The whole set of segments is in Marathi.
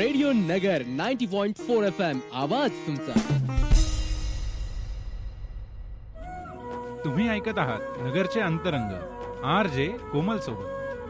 रेडिओ नगर 90.4 FM आवाज तुमचा. तुम्ही ऐकत आहात नगरचे अंतरंग RJ कोमल सोबत.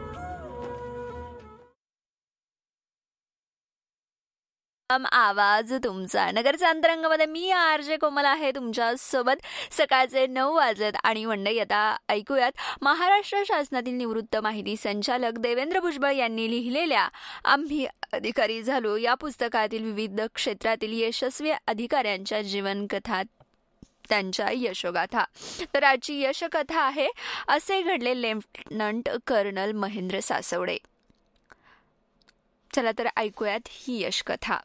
आवाज तुमचा. नगरच्या अंतरंगामध्ये मी RJ कोमल आहे तुमच्या सोबत. सकाळचे 9 वाजलेत आणि मंडळी आता ऐकूयात महाराष्ट्र शासनातील निवृत्त माहिती संचालक देवेंद्र भुजबळ यांनी लिहिलेल्या आम्ही अधिकारी झालो या पुस्तकातील विविध क्षेत्रातील यशस्वी अधिकाऱ्यांच्या जीवनकथा, त्यांच्या यशोगाथा. तर आजची यशकथा आहे असे घडले लेफ्टनंट कर्नल महेंद्र सासवडे. चला तर ऐकूयात ही यशकथा.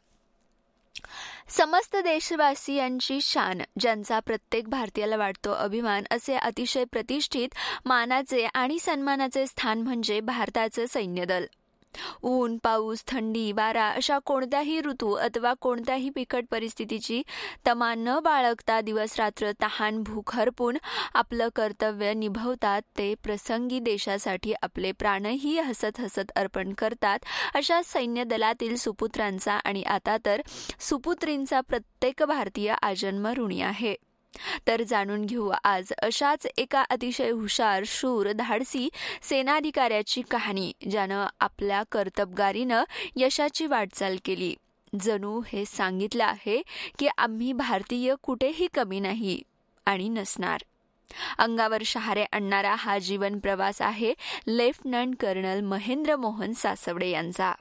समस्त देशवासियांची शान, ज्यांचा प्रत्येक भारतीयाला वाटतो अभिमान, असे अतिशय प्रतिष्ठित मानाचे आणि सन्मानाचे स्थान म्हणजे भारताचे सैन्य दल. ऊन, पाऊस, थंडी, वारा अशा कोणत्याही ऋतू अथवा कोणत्याही बिकट परिस्थितीची तमा न बाळगता दिवस रात्र तहान भूक हरपून आपलं कर्तव्य निभावतात. ते प्रसंगी देशासाठी आपले प्राणही हसत हसत अर्पण करतात. अशा सैन्य दलातील सुपुत्रांचा आणि आता तर सुपुत्रींचा प्रत्येक भारतीय आजन्म ऋणी आहे. तर जाणून घेऊ आज अशाच एका अतिशय हुशार, शूर, धाडसी सेनाधिकाऱ्याची कहाणी, ज्यानं आपल्या कर्तबगारीनं यशाची वाटचाल केली. जणू हे सांगितलं आहे की आम्ही भारतीय कुठेही कमी नाही आणि नसणार. अंगावर शहारे आणणारा हा जीवन प्रवास आहे लेफ्टनंट कर्नल महेंद्र मोहन सासवडे यांचा.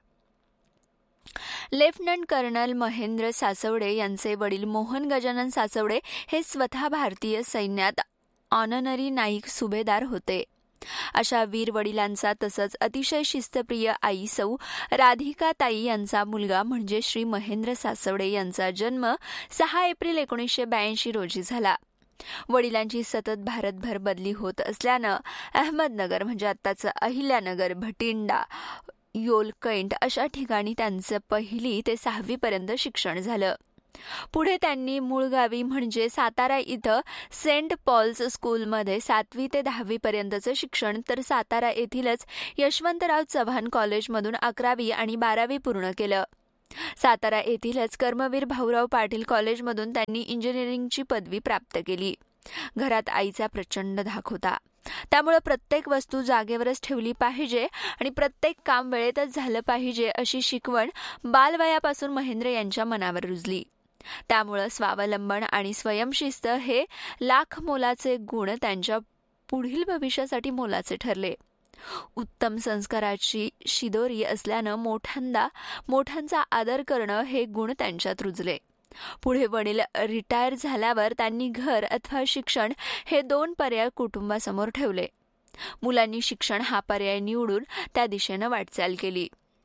लेफ्टनंट कर्नल महेंद्र सासवडे यांचे वडील मोहन गजानन सासवडे हे स्वतः भारतीय सैन्यात ऑनररी नाईक सुभेदार होते. अशा वीर वडिलांचा तसंच अतिशय शिस्तप्रिय आई सौ राधिकाताई यांचा मुलगा म्हणजे श्री महेंद्र सासवडे यांचा जन्म 6 एप्रिल 1982 रोजी झाला. वडिलांची सतत भारतभर बदली होत असल्यानं अहमदनगर म्हणजे आत्ताचं अहिल्यानगर, भटिंडा, योलकैंट अशा ठिकाणी त्यांचं 1ली ते 6वी पर्यंत शिक्षण झालं. पुढे त्यांनी मूळ गावी म्हणजे सातारा इथं सेंट पॉल्स स्कूलमध्ये 7वी ते 10वी पर्यंतचं शिक्षण, तर सातारा येथीलच यशवंतराव चव्हाण कॉलेजमधून 11वी आणि 12वी पूर्ण केलं. सातारा येथीलच कर्मवीर भाऊराव पाटील कॉलेजमधून त्यांनी इंजिनिअरिंगची पदवी प्राप्त केली. घरात आईचा प्रचंड धाक होता, त्यामुळे प्रत्येक वस्तू जागेवरच ठेवली पाहिजे आणि प्रत्येक काम वेळेतच झालं पाहिजे अशी शिकवण बालवयापासून महेंद्र यांच्या मनावर रुजली. त्यामुळे स्वावलंबन आणि स्वयंशिस्त हे लाख मोलाचे गुण त्यांच्या पुढील भविष्यासाठी मोलाचे ठरले. उत्तम संस्काराची शिदोरी असल्यानं मोठ्यांचा आदर करणं हे गुण त्यांच्यात रुजले. पुढे वडील रिटायर झाल्यावर त्यांनी घर अथवा शिक्षण हे 2 पर्याय कुटुंबासमोर ठेवले. मुलांनी शिक्षण हा पर्याय निवडून त्या दिशेनं वाटचाल केली.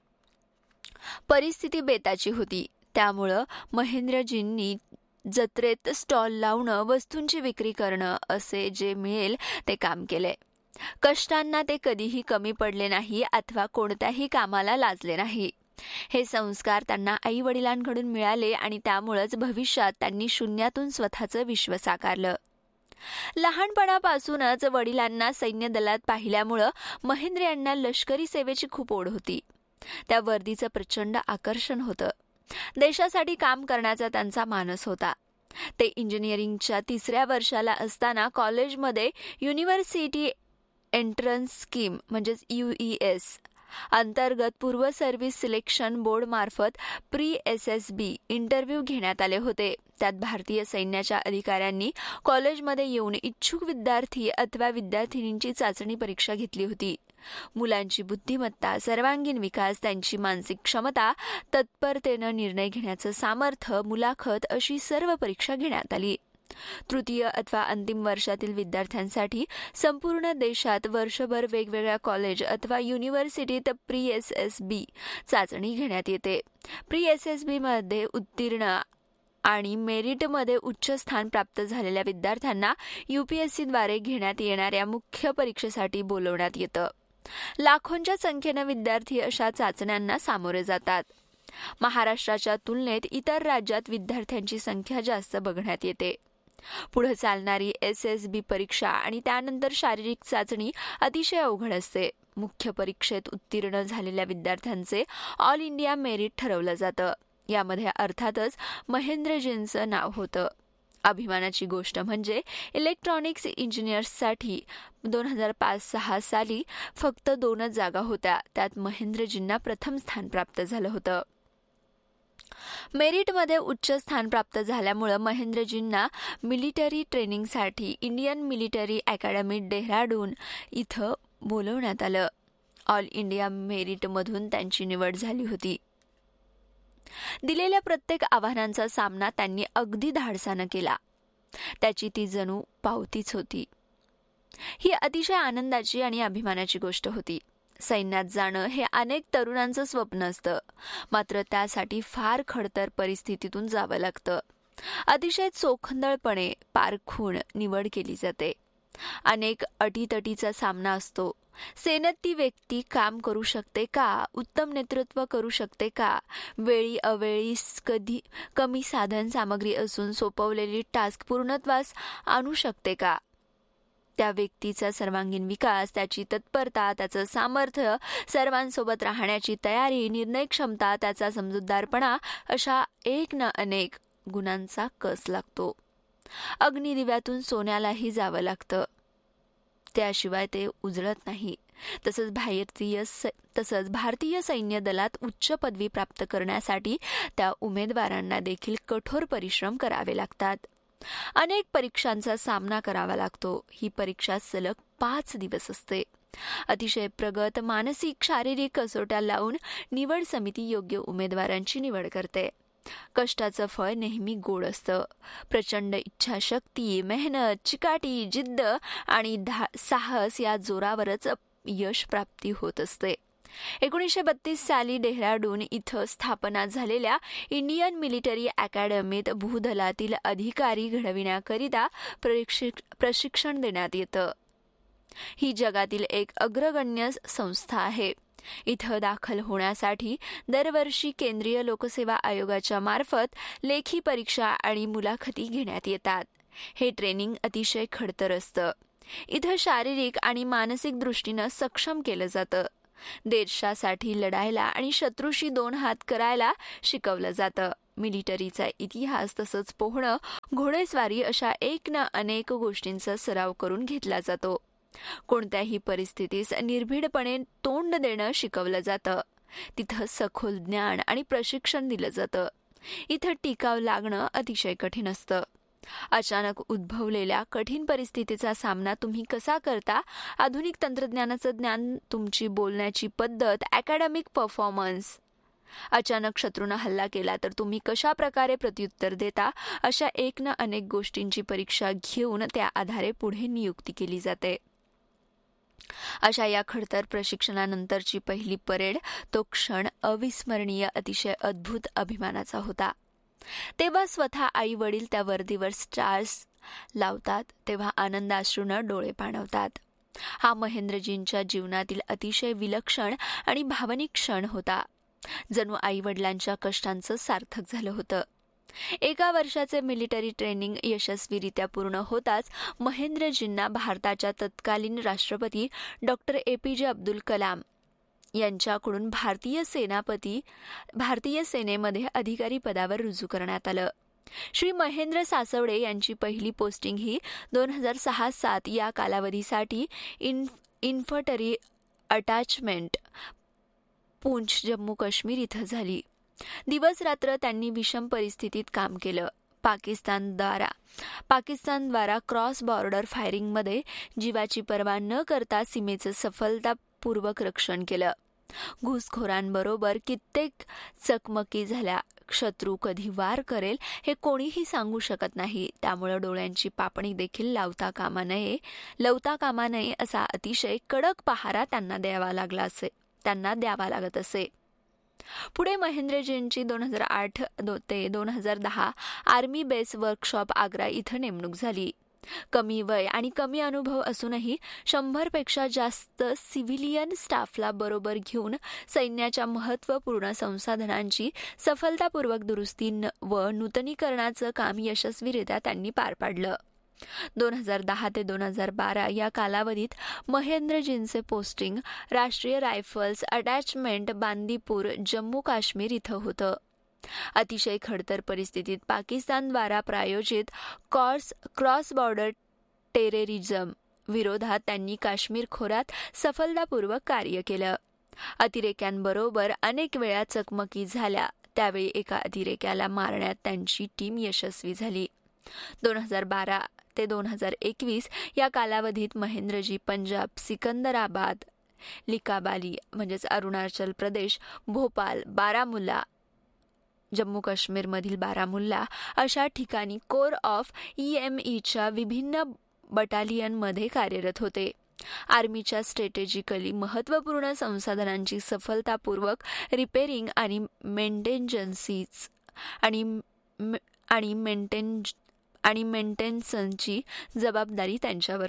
परिस्थिती बेताची होती, त्यामुळं महेंद्रजींनी जत्रेत स्टॉल लावणं, वस्तूंची विक्री करणं असे जे मिळेल ते काम केले. कष्टांना ते कधीही कमी पडले नाही अथवा कोणत्याही कामाला लाजले नाही. हे संस्कार त्यांना आई वडिलांकडून मिळाले आणि त्यामुळेच भविष्यात त्यांनी शून्यातून स्वतःचं विश्व साकारलं. लहानपणापासूनच वडिलांना सैन्य दलात पाहिल्यामुळं महेंद्र यांना लष्करी सेवेची खूप ओढ होती. त्या वर्दीचं प्रचंड आकर्षण होतं. देशासाठी काम करण्याचा त्यांचा मानस होता. ते इंजिनिअरिंगच्या 3ऱ्या वर्षाला असताना कॉलेजमध्ये युनिव्हर्सिटी एंट्रन्स स्कीम म्हणजेच UES अंतर्गत पूर्व सर्व्हिस सिलेक्शन बोर्ड मार्फत प्री-SSB इंटरव्ह्यू घेण्यात आले होते. त्यात भारतीय सैन्याच्या अधिकाऱ्यांनी कॉलेजमध्ये येऊन इच्छुक विद्यार्थी अथवा विद्यार्थिनींची चाचणी परीक्षा घेतली होती. मुलांची बुद्धिमत्ता, सर्वांगीण विकास, त्यांची मानसिक क्षमता, तत्परतेनं निर्णय घेण्याचं सामर्थ्य, मुलाखत अशी सर्व परीक्षा घेण्यात आली. तृतीय अथवा अंतिम वर्षातील विद्यार्थ्यांसाठी संपूर्ण देशात वर्षभर वेगवेगळ्या कॉलेज अथवा युनिव्हर्सिटीत प्री-SSB चाचणी घेण्यात येते. प्री-SSB मध्ये उत्तीर्ण आणि मेरिटमध्ये उच्च स्थान प्राप्त झालेल्या विद्यार्थ्यांना UPSCद्वारे घेण्यात येणाऱ्या मुख्य परीक्षेसाठी बोलवण्यात येतं. लाखोंच्या संख्येनं विद्यार्थी अशा चाचण्यांना सामोरे जातात. महाराष्ट्राच्या तुलनेत इतर राज्यात विद्यार्थ्यांची संख्या जास्त बघण्यात येते. पुढे चालणारी SSB परीक्षा आणि त्यानंतर शारीरिक चाचणी अतिशय अवघड असते. मुख्य परीक्षेत उत्तीर्ण झालेल्या विद्यार्थ्यांचे ऑल इंडिया मेरिट ठरवलं जातं. यामध्ये अर्थातच महेंद्रजींचं नाव होतं. अभिमानाची गोष्ट म्हणजे इलेक्ट्रॉनिक्स इंजिनियर्ससाठी 2005-06 साली फक्त 2च जागा होत्या. त्यात महेंद्रजींना प्रथम स्थान प्राप्त झालं होतं. मेरिटमध्ये उच्च स्थान प्राप्त झाल्यामुळे महेंद्रजींना मिलिटरी ट्रेनिंगसाठी इंडियन मिलिटरी अकॅडमी डेहराडून इथं बोलवण्यात आलं. ऑल इंडिया मेरिटमधून त्यांची निवड झाली होती. दिलेल्या प्रत्येक आव्हानांचा सामना त्यांनी अगदी धाडसानं केला. त्याची ती जणू पावतीच होती. ही अतिशय आनंदाची आणि अभिमानाची गोष्ट होती. सैन्यात जाणं हे अनेक तरुणांचं स्वप्न असतं, मात्र त्यासाठी फार खडतर परिस्थितीतून जावं लागतं. अतिशय चोखंदळपणे पारखून निवड केली जाते. अनेक अटीतटीचा सामना असतो. सेनेत ती व्यक्ती काम करू शकते का, उत्तम नेतृत्व करू शकते का, वेळी अवेळी कधी कमी साधन सामग्री असून सोपवलेली टास्क पूर्णत्वास आणू शकते का, त्या व्यक्तीचा सर्वांगीण विकास, त्याची तत्परता, त्याचं सामर्थ्य, सर्वांसोबत राहण्याची तयारी, निर्णय क्षमता, त्याचा समजूतदारपणा अशा एक न अनेक गुणांचा कस लागतो. अग्निदिव्यातून सोन्यालाही जावं लागतं, त्याशिवाय ते उजळत नाही. तसंच भारतीय सैन्य दलात उच्च पदवी प्राप्त करण्यासाठी त्या उमेदवारांना देखील कठोर परिश्रम करावे लागतात. अनेक परीक्षांचा सामना करावा लागतो. ही परीक्षा सलग 5 दिवस असते. अतिशय प्रगत मानसिक शारीरिक कसोट्या लावून निवड समिती योग्य उमेदवारांची निवड करते. कष्टाचं फळ नेहमी गोड असतं. प्रचंड इच्छाशक्ती, मेहनत, चिकाटी, जिद्द आणि साहस या जोरावरच यश प्राप्ती होत असते. 1932 साली डेहराडून इथं स्थापना झालेल्या इंडियन मिलिटरी अकॅडमीत भूदलातील अधिकारी घडविण्याकरिता प्रशिक्षण देण्यात येतं. ही जगातील एक अग्रगण्य संस्था आहे. इथं दाखल होण्यासाठी दरवर्षी केंद्रीय लोकसेवा आयोगाच्या मार्फत लेखी परीक्षा आणि मुलाखती घेण्यात येतात. हे ट्रेनिंग अतिशय खडतर असतं. इथं शारीरिक आणि मानसिक दृष्टीनं सक्षम केलं जातं. देशासाठी लढायला आणि शत्रूशी 2 हात करायला शिकवलं जातं. मिलिटरीचा इतिहास तसंच पोहणं, घोडेस्वारी अशा एक ना अनेक गोष्टींचा सराव करून घेतला जातो. कोणत्याही परिस्थितीस निर्भीडपणे तोंड देणं शिकवलं जातं. तिथं सखोल ज्ञान आणि प्रशिक्षण दिलं जातं. इथं टिकाव लागणं अतिशय कठीण असतं. अचानक उद्भवलेल्या कठीण परिस्थितीचा सामना तुम्ही कसा करता, आधुनिक तंत्रज्ञानाचं ज्ञान, तुमची बोलण्याची पद्धत, अकॅडमिक परफॉर्मन्स, अचानक शत्रूनं हल्ला केला तर तुम्ही कशा प्रकारे प्रत्युत्तर देता, अशा एक ना अनेक गोष्टींची परीक्षा घेऊन त्या आधारे पुढे नियुक्ती केली जाते. अशा या खडतर प्रशिक्षणानंतरची पहिली परेड, तो क्षण अविस्मरणीय, अतिशय अद्भुत अभिमानाचा होता. तेव्हा स्वतः आई वडील त्या वर्दीवर स्टार्स लावतात, तेव्हा आनंदाश्रूनं डोळे पाणवतात. हा महेंद्रजींच्या जीवनातील अतिशय विलक्षण आणि भावनिक क्षण होता. जणू आई वडिलांच्या कष्टांचं सार्थक झालं होतं. 1 वर्षाचे मिलिटरी ट्रेनिंग यशस्वीरित्या पूर्ण होताच महेंद्रजींना भारताच्या तत्कालीन राष्ट्रपती डॉक्टर APJ अब्दुल कलाम यांच्याकडून भारतीय सेनेमध्ये अधिकारी पदावर रुजू करण्यात आलं. श्री महेंद्र सासवडे यांची पहिली पोस्टिंग ही 2006-07 या कालावधीसाठी इन्फंट्री अटॅचमेंट पूंछ, जम्मू काश्मीर इथं झाली. दिवस रात्र त्यांनी विषम परिस्थितीत काम केलं. पाकिस्तानद्वारा क्रॉस बॉर्डर फायरिंगमध्ये जीवाची पर्वा न करता सीमेचं सफलतापूर्वक रक्षण केलं. घुसखोरांबरोबर कित्येक चकमकी झाल्या. शत्रू कधी वार करेल हे कोणीही सांगू शकत नाही. त्यामुळे डोळ्यांची पापणी देखील लवता कामा नये असा अतिशय कडक पहारा त्यांना द्यावा लागत असे. पुढे महेंद्रजींची 2008 ते 2010 आर्मी बेस वर्कशॉप आग्रा इथं नेमणूक झाली. कमी वय आणि कमी अनुभव असूनही 100पेक्षा जास्त सिव्हिलियन स्टाफला बरोबर घेऊन सैन्याच्या महत्त्वपूर्ण संसाधनांची सफलतापूर्वक दुरुस्ती व नूतनीकरणाचं काम यशस्वीरित्या त्यांनी पार पाडलं. 2010 ते 2012 या कालावधीत महेंद्रजींचे पोस्टिंग राष्ट्रीय रायफल्स अटॅचमेंट बांदीपूर, जम्मू काश्मीर इथं होतं. अतिशय खडतर परिस्थितीत पाकिस्तानद्वारा प्रायोजित क्रॉस बॉर्डर टेररिझम विरोधात त्यांनी काश्मीर खोऱ्यात सफलतापूर्वक कार्य केलं. अतिरेक्यांबरोबर अनेक वेळा चकमकी झाल्या. त्यावेळी एका अतिरेक्याला मारण्यात त्यांची टीम यशस्वी झाली. 2012 ते 2021 या कालावधीत महेंद्रजी पंजाब, सिकंदराबाद, लिकाबाली म्हणजेच अरुणाचल प्रदेश, भोपाल, बारामुल्ला, जम्मू काश्मीरमधील बारामुल्ला अशा ठिकाणी कोर ऑफ EMEच्या विभिन्न बटालियनमध्ये कार्यरत होते. आर्मीच्या स्ट्रॅटेजिकली महत्त्वपूर्ण संसाधनांची सफलतापूर्वक रिपेरिंग आणि मेंटेनन्स आणि मेंटेनन्सची जबाबदारी त्यांच्यावर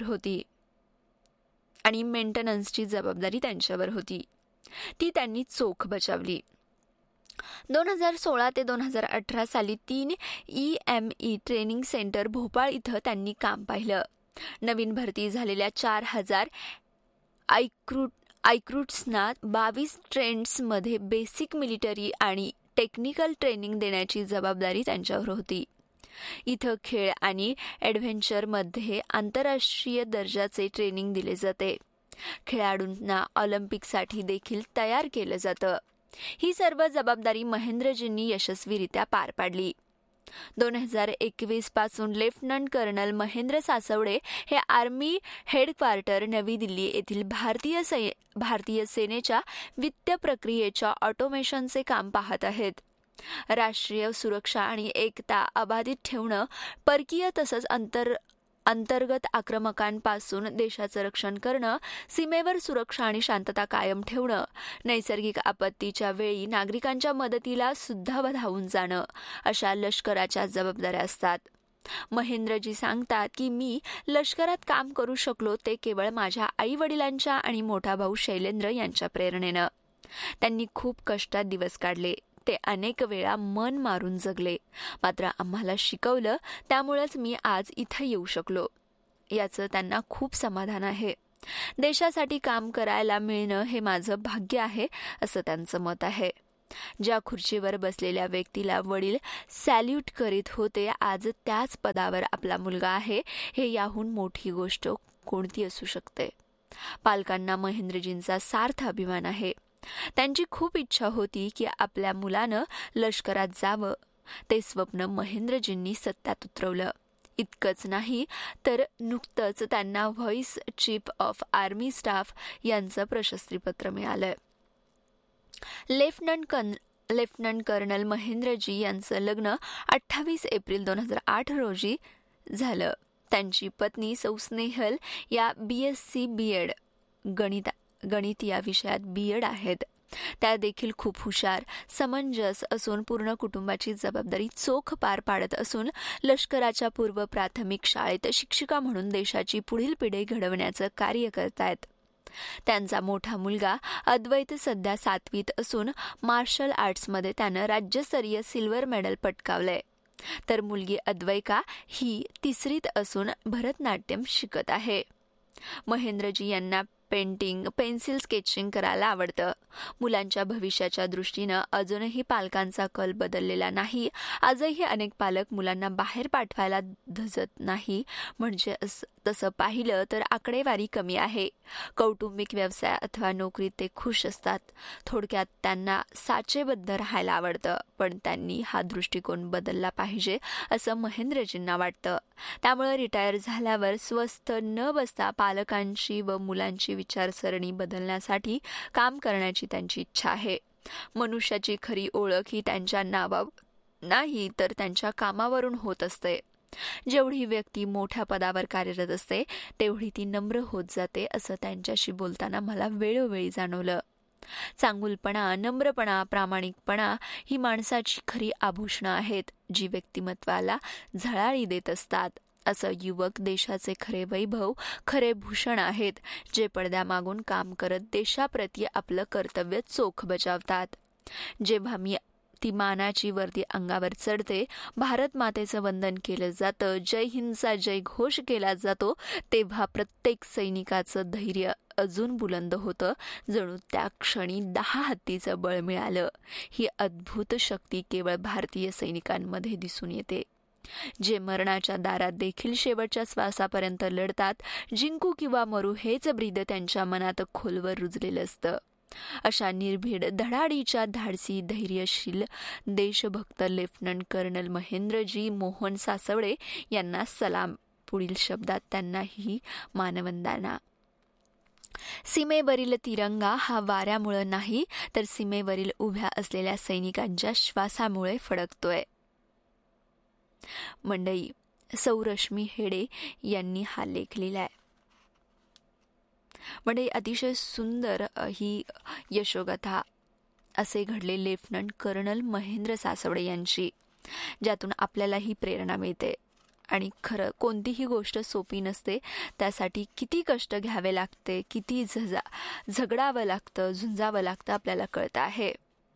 होती. ती त्यांनी चोख बजावली. 2016 ते 2018 साली 3 EME ट्रेनिंग सेंटर भोपाळ इथं त्यांनी काम पाहिलं. नवीन भरती झालेल्या 4000 आयक्रूट्सना 22 ट्रेंड्समध्ये बेसिक मिलिटरी आणि टेक्निकल ट्रेनिंग देण्याची जबाबदारी त्यांच्यावर होती. इथं खेळ आणि ॲडव्हेंचरमध्ये आंतरराष्ट्रीय दर्जाचे ट्रेनिंग दिले जाते. खेळाडूंना ऑलिम्पिकसाठी देखील तयार केलं जातं. ही सर्व जबाबदारी महेंद्रजींनी यशस्वीरित्या पार पाडली. 2021 पासून लेफ्टनंट कर्नल महेंद्र सासवडे हे आर्मी हेडक्वार्टर नवी दिल्ली येथील भारतीय सेनेच्या वित्त प्रक्रियेच्या ऑटोमेशनचे काम पाहत आहेत. राष्ट्रीय सुरक्षा आणि एकता अबाधित ठेवणं, परकीय तसंच अंतर्गत आक्रमकांपासून देशाचं रक्षण करणं, सीमेवर सुरक्षा आणि शांतता कायम ठेवणं, नैसर्गिक आपत्तीच्या वेळी नागरिकांच्या मदतीला सुद्धा धावून जाणं अशा लष्कराच्या जबाबदाऱ्या असतात. महेंद्रजी सांगतात की मी लष्करात काम करू शकलो ते केवळ माझ्या आई वडिलांच्या आणि मोठा भाऊ शैलेंद्र यांच्या प्रेरणेनं. त्यांनी खूप कष्टात दिवस काढले. ते अनेक वेळा मन मारून जगले. मात्र आम्हाला शिकवलं, त्यामुळेच मी आज इथं येऊ शकलो. याचं त्यांना खूप समाधान आहे. देशासाठी काम करायला मिळणं हे माझं भाग्य आहे असं त्यांचं मत आहे. ज्या खुर्चीवर बसलेल्या व्यक्तीला वडील सॅल्यूट करीत होते, आज त्याच पदावर आपला मुलगा आहे, हे याहून मोठी गोष्ट कोणती असू शकते. पालकांना महेंद्रजींचा सार्थ अभिमान आहे. त्यांची खूप इच्छा होती की आपल्या मुलानं लष्करात जावं. ते स्वप्न महेंद्रजींनी सत्यात उतरवलं. इतकंच नाही तर नुकतंच त्यांना vice chief of army staff यांचं प्रशस्तीपत्र मिळालं. लेफ्टनंट कर्नल महेंद्रजी यांचं लग्न 28 एप्रिल 2008 रोजी झालं. त्यांची पत्नी सौ स्नेहल या BSc B.Ed गणित या विषयात B.Ed आहेत. त्या देखील खूप हुशार, समंजस असून पूर्ण कुटुंबाची जबाबदारी चोख पार पाडत असून लष्कराच्या पूर्व प्राथमिक शाळेत शिक्षिका म्हणून देशाची पुढील पिढी घडवण्याचं कार्य करतायत. त्यांचा मोठा मुलगा अद्वैत सध्या 7वीत असून मार्शल आर्ट्समध्ये त्यानं राज्यस्तरीय सिल्वर मेडल पटकावलंय. तर मुलगी अद्वैका ही 3रीत असून भरतनाट्यम शिकत आहे. महेंद्रजी यांना पेंटिंग, पेन्सिल स्केचिंग करायला आवडतं. मुलांच्या भविष्याच्या दृष्टीनं अजूनही पालकांचा कल बदललेला नाही. आजही अनेक पालक मुलांना बाहेर पाठवायला धजत नाही. म्हणजे तसं पाहिलं तर आकडेवारी कमी आहे. कौटुंबिक व्यवसाय अथवा नोकरीत ते खुश असतात. थोडक्यात त्यांना साचेबद्ध राहायला आवडतं. पण त्यांनी हा दृष्टिकोन बदलला पाहिजे असं महेंद्रजींना वाटतं. त्यामुळे रिटायर झाल्यावर स्वस्थ न बसता पालकांची व मुलांची विचारसरणी बदलण्यासाठी काम करण्याची त्यांची इच्छा आहे. मनुष्याची खरी ओळख ही त्यांच्या नावावर नाही तर त्यांच्या कामावरून होत असते. जेवढी व्यक्ती मोठ्या पदावर कार्यरत असते तेवढी ती नम्र होत जाते असं त्यांच्याशी बोलताना मला वेळोवेळी जाणवलं. चांगुलपणा, नम्रपणा, प्रामाणिकपणा ही माणसाची खरी आभूषणं आहेत, जी व्यक्तिमत्वाला झळाळी देत असतात असं युवक देशाचे खरे वैभव, खरे भूषण आहेत, जे पडद्यामागून काम करत देशाप्रती आपलं कर्तव्य चोख बजावतात. जेव्हा ती मानाची वर्दी अंगावर चढते, भारत मातेचं वंदन केलं जातं, जय हिंदचा जय घोष केला जातो, तेव्हा प्रत्येक सैनिकाचं धैर्य अजून बुलंद होतं, जणू त्या क्षणी 10 हत्तीचं बळ मिळालं. ही अद्भुत शक्ती केवळ भारतीय सैनिकांमध्ये दिसून येते, जे मरणाच्या दारात देखील शेवटच्या श्वासापर्यंत लढतात. जिंकू किंवा मरू हेच ब्रीद त्यांच्या मनात खोलवर रुजलेलं असतं. अशा निर्भीड, धडाडीच्या, धाडसी, धैर्यशील देशभक्त लेफ्टनंट कर्नल महेंद्रजी मोहन सासवडे यांना सलाम. पुढील शब्दात त्यांना ही मानवंदना. सीमेवरील तिरंगा हा वाऱ्यामुळे नाही, तर सीमेवरील उभ्या असलेल्या सैनिकांच्या श्वासामुळे फडकतोय. मंडळी, सौरश्मी हेडे यांनी हा लेख लिहिलाय. म्हणजे अतिशय सुंदर ही यशोगाथा असे घडले लेफ्टनंट कर्नल महेंद्र सासवडे यांची, ज्यातून आपल्यालाही प्रेरणा मिळते. आणि खरं कोणतीही गोष्ट सोपी नसते, त्यासाठी किती कष्ट घ्यावे लागते, किती झगडावं लागतं, झुंजावं लागतं आपल्याला कळतं आहे.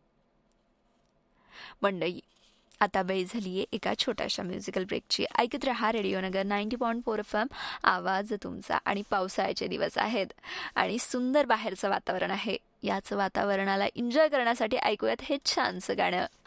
मंडळी, आता वेळ झालीये एका छोट्याशा म्युझिकल ब्रेकची. ऐकत रहा रेडिओ नगर 90.4 FM, आवाज तुमचा. आणि पावसाळ्याचे दिवस आहेत आणि सुंदर बाहेरचं वातावरण आहे. याच वातावरणाला एन्जॉय करण्यासाठी ऐकूयात हे छानसं गाणं.